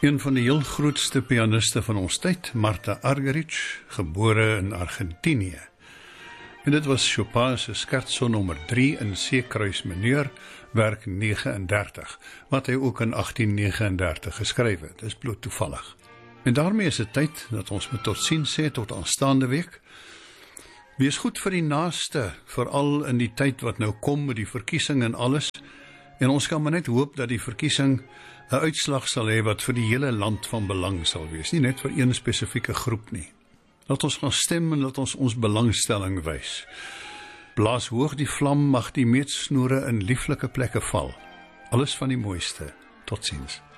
Een van die heel grootste pianiste van ons tyd, Martha Argerich, gebore in Argentinië. En dit was Chopin se scherzo nommer 3 in C-kruis mineur, werk 39, wat hy ook in 1839 geskryf het. Dis bloot toevallig. En daarmee is dit tyd dat ons met totsiens sê tot aanstaande week. Wees goed vir die naaste, veral in die tyd wat nou kom met die verkiesing en alles. En ons kan maar net hoop dat die verkiesing 'n uitslag sal hê wat vir die hele land van belang sal wees, nie net vir een spesifieke groep nie. Laat ons gaan stem en laat ons belangstelling wys. Blaas hoog die vlam, mag die meetsnoere in lieflike plekke val. Alles van die mooiste. Totsiens.